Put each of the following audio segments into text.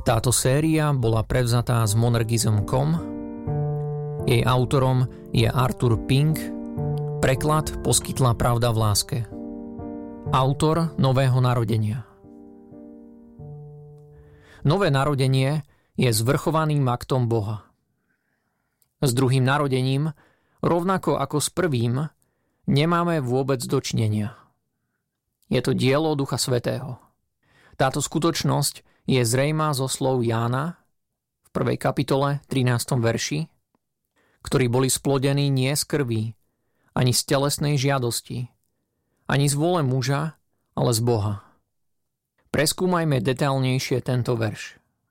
Táto séria bola prevzatá z Monergism.com, jej autorom je Arthur Pink, preklad poskytla Pravda v láske. Autor Nového narodenia. Nové narodenie je zvrchovaným aktom Boha. S druhým narodením, rovnako ako s prvým, nemáme vôbec dočinenia. Je to dielo Ducha Svätého. Táto skutočnosť je zrejmá zo slov Jána v 1. kapitole 13. verši, ktorí boli splodení nie z krvi, ani z telesnej žiadosti, ani z vôle muža, ale z Boha. Preskúmajme detailnejšie tento verš.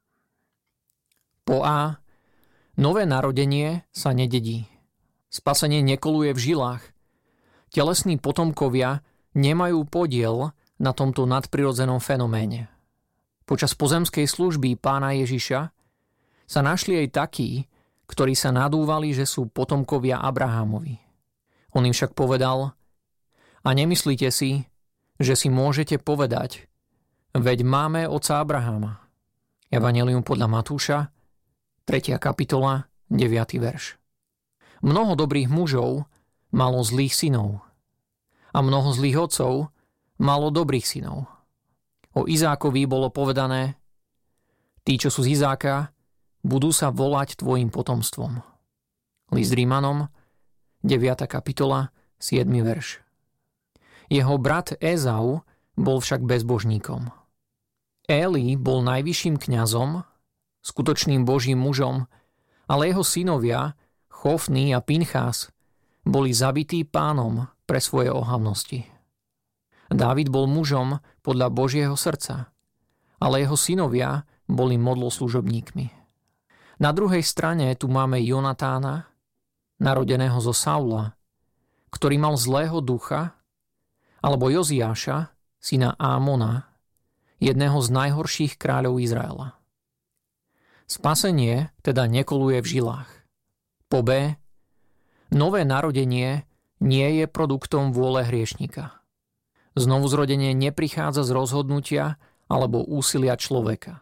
Po A. Nové narodenie sa nededí. Spasenie nekoluje v žilách. Telesní potomkovia nemajú podiel na tomto nadprirodzenom fenoméne. Počas pozemskej služby Pána Ježiša sa našli aj takí, ktorí sa nadúvali, že sú potomkovia Abrahámovi. On im však povedal: a nemyslíte si, že si môžete povedať, veď máme otca Abraháma. Evanjelium podľa Matúša, 3. kapitola, 9. verš. Mnoho dobrých mužov malo zlých synov a mnoho zlých otcov malo dobrých synov. O Izákovi bolo povedané: tí, čo sú z Izáka, budú sa volať tvojim potomstvom. List Rímanom, 9. kapitola, 7. verš. Jeho brat Ézau bol však bezbožníkom. Éli bol najvyšším kňazom, skutočným Božím mužom, ale jeho synovia, Chofný a Pinchás, boli zabití Pánom pre svoje ohavnosti. Dávid bol mužom podľa Božieho srdca, ale jeho synovia boli modloslužobníkmi. Na druhej strane tu máme Jonatána, narodeného zo Saula, ktorý mal zlého ducha, alebo Joziáša, syna Ámona, jedného z najhorších kráľov Izraela. Spasenie teda nekoluje v žilách. Po B. Nové narodenie nie je produktom vôle hriešnika. Znovuzrodenie neprichádza z rozhodnutia alebo úsilia človeka.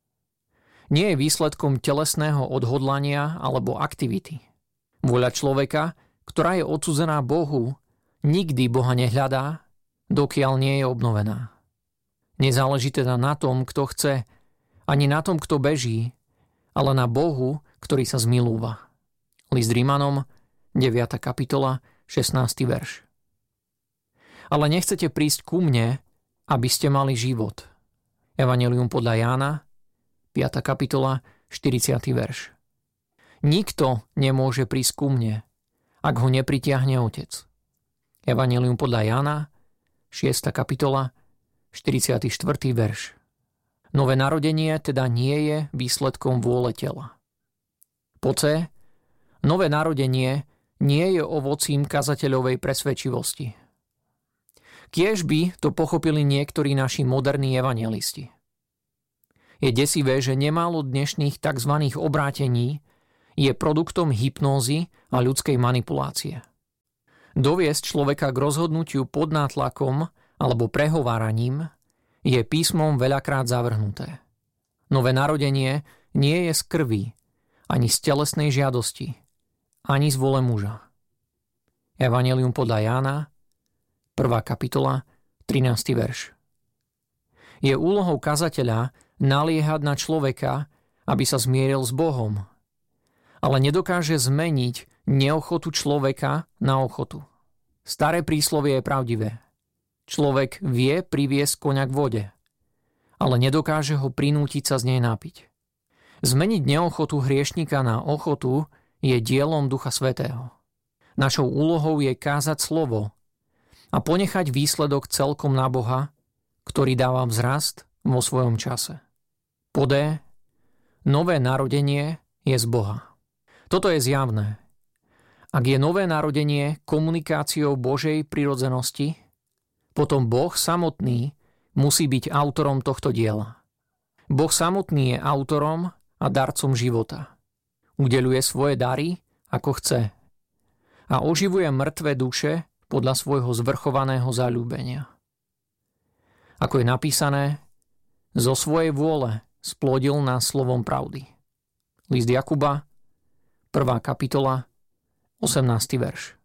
Nie je výsledkom telesného odhodlania alebo aktivity. Vôľa človeka, ktorá je odsudzená Bohu, nikdy Boha nehľadá, dokiaľ nie je obnovená. Nezáleží teda na tom, kto chce, ani na tom, kto beží, ale na Bohu, ktorý sa zmilúva. List Rímanom, 9. kapitola, 16. verš. Ale nechcete prísť ku mne, aby ste mali život. Evanjelium podľa Jána, 5. kapitola, 40. verš. Nikto nemôže prísť ku mne, ak ho nepritiahne Otec. Evanjelium podľa Jána, 6. kapitola, 44. verš. Nové narodenie teda nie je výsledkom vôle tela. Po C. Nové narodenie nie je ovocím kazateľovej presvedčivosti. Kiež by to pochopili niektorí naši moderní evanjelisti. Je desivé, že nemálo dnešných tzv. Obrátení je produktom hypnózy a ľudskej manipulácie. Doviesť človeka k rozhodnutiu pod nátlakom alebo prehováraním je písmom veľakrát zavrhnuté. Nové narodenie nie je z krvi, ani z telesnej žiadosti, ani z vôle muža. Evanjelium podľa Jána, 1. kapitola, 13. verš. Je úlohou kazateľa naliehať na človeka, aby sa zmieril s Bohom, ale nedokáže zmeniť neochotu človeka na ochotu. Staré príslovie je pravdivé. Človek vie priviesť koňa k vode, ale nedokáže ho prinútiť sa z nej napiť. Zmeniť neochotu hriešnika na ochotu je dielom Ducha Svätého. Našou úlohou je kázať slovo a ponechať výsledok celkom na Boha, ktorý dáva vzrast vo svojom čase. Po D. Nové narodenie je z Boha. Toto je zjavné. Ak je nové narodenie komunikáciou Božej prirodzenosti, potom Boh samotný musí byť autorom tohto diela. Boh samotný je autorom a darcom života. Udeľuje svoje dary, ako chce, a oživuje mŕtve duše podľa svojho zvrchovaného zaľúbenia. Ako je napísané, zo svojej vôle splodil nás slovom pravdy. List Jakuba, 1. kapitola, 18. verš.